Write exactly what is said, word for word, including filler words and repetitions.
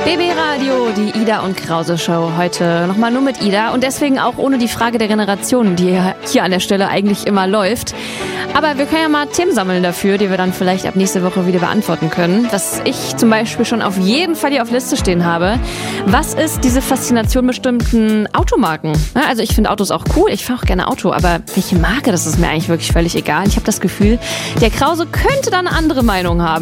B B Radio, die Ida und Krause Show. Heute nochmal nur mit Ida und deswegen auch ohne die Frage der Generation, die hier an der Stelle eigentlich immer läuft. Aber wir können ja mal Themen sammeln dafür, die wir dann vielleicht ab nächste Woche wieder beantworten können. Was ich zum Beispiel schon auf jeden Fall hier auf Liste stehen habe. Was ist diese Faszination bestimmten Automarken? Also ich finde Autos auch cool, ich fahre auch gerne Auto, aber welche Marke, das ist mir eigentlich wirklich völlig egal. Ich habe das Gefühl, der Krause könnte da eine andere Meinung haben.